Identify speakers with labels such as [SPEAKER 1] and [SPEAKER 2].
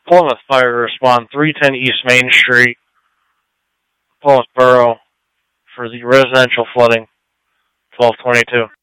[SPEAKER 1] Plymouth Fire to respond 310 East Main Street, Plymouth Borough, for the residential flooding, 1222.